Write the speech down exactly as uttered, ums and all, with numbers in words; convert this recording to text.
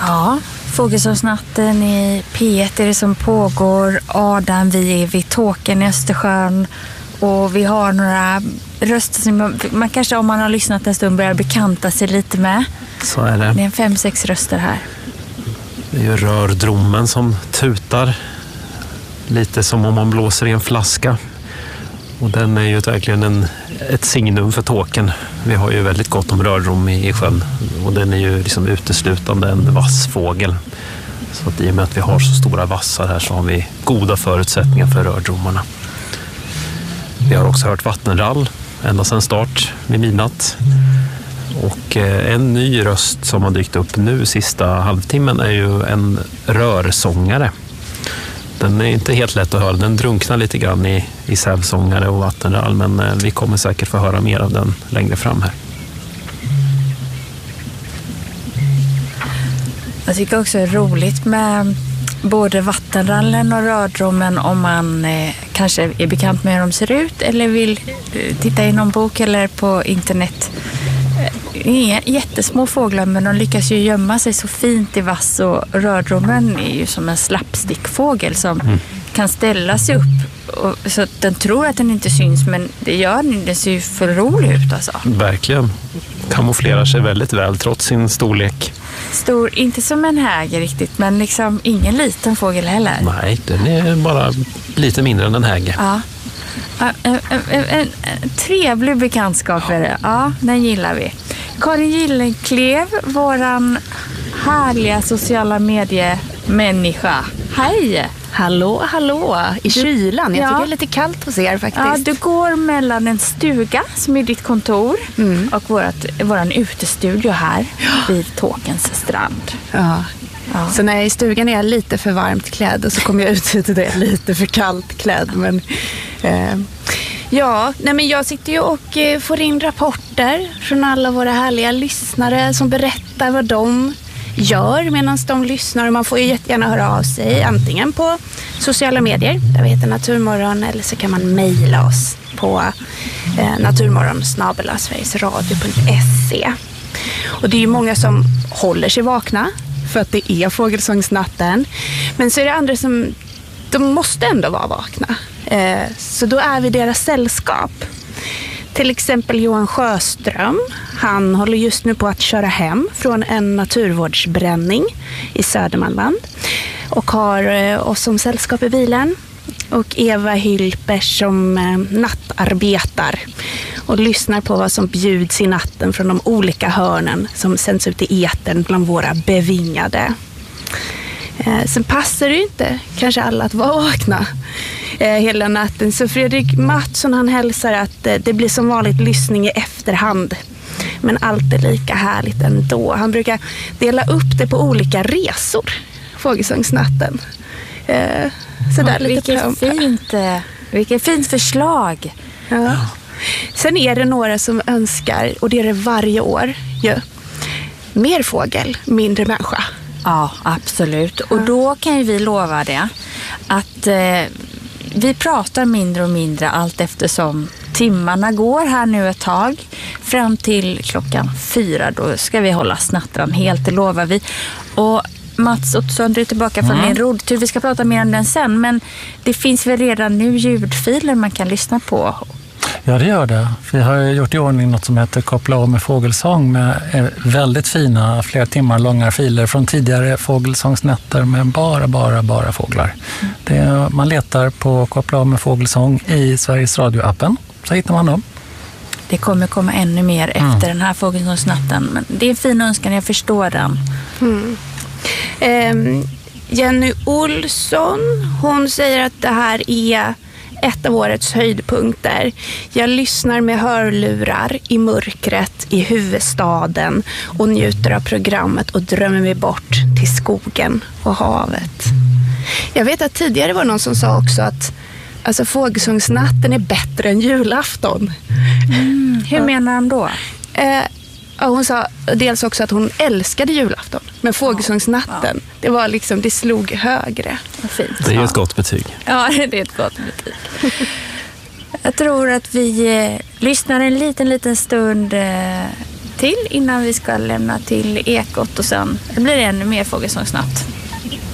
Ja, Fågelsångsnatten i P ett är det som pågår. Adam, vi är vid Tåkern i Östersjön. Och vi har några röster som man, man kanske om man har lyssnat en stund börjar bekanta sig lite med. Så är det. Det är en fem, sex röster här. Det är ju rördrommen som tutar. Lite som om man blåser i en flaska. Och den är ju verkligen en, ett signum för Tåkern. Vi har ju väldigt gott om rördrom i, i sjön. Och den är ju liksom uteslutande en vass fågel. Så att i och med att vi har så stora vassar här så har vi goda förutsättningar för rördromarna. Vi har också hört vattenrall ända sedan start vid midnatt. Och en ny röst som har dykt upp nu sista halvtimmen är ju en rörsångare. Den är inte helt lätt att höra, den drunknar lite grann i, i sävsångare och vattenrall, men vi kommer säkert få höra mer av den längre fram här. Jag tycker också det är roligt med både vattenrallen och rördromen om man eh, kanske är bekant med hur de ser ut eller vill eh, titta i någon bok eller på internet. Inga jättesmå fåglar, men de lyckas ju gömma sig så fint i vass, och rördromen är ju som en slappstickfågel som mm. kan ställa sig upp och, så att den tror att den inte syns, men det gör den, det ser ju för rolig ut alltså. Verkligen. Kamouflerar sig väldigt väl trots sin storlek. Stor, inte som en häger riktigt, men liksom ingen liten fågel heller. Nej, den är bara lite mindre än en häger. Ja. En, en, en, en, en trevlig bekantskap är det. Ja, den gillar vi. Karin Gillenklev, våran härliga sociala mediemänniska. Hej! Hallå, hallå! I kylan. Jag ja. tycker det är lite kallt hos er faktiskt. Ja, du går mellan en stuga som är ditt kontor mm. och vårat, våran utestudio här vid Tåkerns strand. Ja. Ja. Så när jag är i stugan är jag lite för varmt klädd och så kommer jag ut till det lite för kallt klädd. Men, eh, ja, nej men jag sitter ju och eh, får in rapporter från alla våra härliga lyssnare som berättar vad de gör medan de lyssnar. Och man får ju jättegärna höra av sig antingen på sociala medier, där vi heter Naturmorgon, eller så kan man mejla oss på eh, naturmorgon snabel-a sverigesradio punkt se. Och det är ju många som håller sig vakna för att det är fågelsångsnatten. Men så är det andra som de måste ändå vara vakna. Eh, så då är vi deras sällskap. Till exempel Johan Sjöström. Han håller just nu på att köra hem från en naturvårdsbränning i Södermanland. Och har eh, oss som sällskap i bilen. Och Eva Hylpers som eh, nattarbetar. Och lyssnar på vad som bjuds i natten från de olika hörnen som sänds ut i etern bland våra bevingade. Eh, sen passar det ju inte kanske alla att vara vakna eh, hela natten. Så Fredrik Mattsson, han hälsar att eh, det blir som vanligt lyssning i efterhand. Men allt är lika härligt ändå. Han brukar dela upp det på olika resor, fågelsångsnatten. Eh, så där lite vilket fint, eh, vilket fint förslag. Ja. Sen är det några som önskar, och det är det varje år, ja, mer fågel, mindre människa. Ja, absolut. Och då kan ju vi lova det att eh, vi pratar mindre och mindre allt eftersom timmarna går här nu ett tag. Fram till klockan fyra, då ska vi hålla snattran helt, det lovar vi. Och Mats Ottosson, du är tillbaka från mm. din roadtur. Vi ska prata mer om den sen, men det finns väl redan nu ljudfiler man kan lyssna på. Ja, det gör det. Vi har gjort i ordning något som heter Koppla av med fågelsång med väldigt fina, flera timmar långa filer från tidigare fågelsångsnätter med bara, bara, bara fåglar. Mm. Det är, man letar på Koppla av med fågelsång i Sveriges Radio-appen, så hittar man dem. Det kommer komma ännu mer efter mm. den här fågelsångsnatten, men det är en fin önskan, jag förstår den. Mm. Um, Jenny Olsson, hon säger att det här är ett av årets höjdpunkter. Jag lyssnar med hörlurar i mörkret i huvudstaden och njuter av programmet och drömmer mig bort till skogen och havet. Jag vet att tidigare var någon som sa också att alltså, fågelsångsnatten är bättre än julafton. Mm, hur ja. menar de då? Eh, ja, hon sa dels också att hon älskade julafton. Men fågelsångsnatten, ja, ja. det var liksom, det slog högre. Fint. Det är ju ett gott betyg. Ja, det är ett gott betyg. Jag tror att vi eh, lyssnar en liten, liten stund eh, till innan vi ska lämna till Ekot och sen blir det ännu mer Fågelsångsnatt.